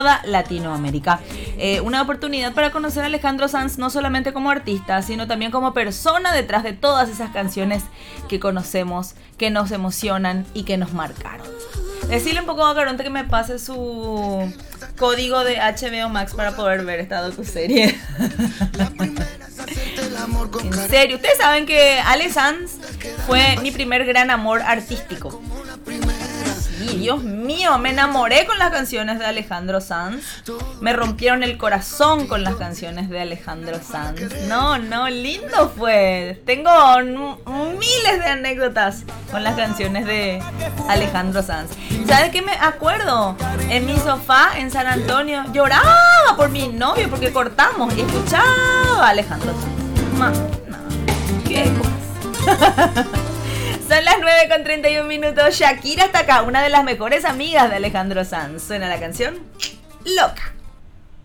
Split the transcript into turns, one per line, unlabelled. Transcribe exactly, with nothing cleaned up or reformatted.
Latinoamérica. Eh, una oportunidad para conocer a Alejandro Sanz no solamente como artista, sino también como persona detrás de todas esas canciones que conocemos, que nos emocionan y que nos marcaron. Decirle un poco a Caronte que me pase su código de H B O Max para poder ver esta docuserie. En serio, ustedes saben que Ale Sanz fue mi primer gran amor artístico. Sí, Dios mío, me enamoré con las canciones de Alejandro Sanz. Me rompieron el corazón con las canciones de Alejandro Sanz. No, no, lindo fue. Tengo n- miles de anécdotas con las canciones de Alejandro Sanz. ¿Sabes qué me acuerdo? En mi sofá en San Antonio lloraba por mi novio porque cortamos y escuchaba a Alejandro Sanz. Ma, no, qué cosas. Son las nueve con treinta y un minutos. Shakira está acá, una de las mejores amigas de Alejandro Sanz. Suena la canción Loca.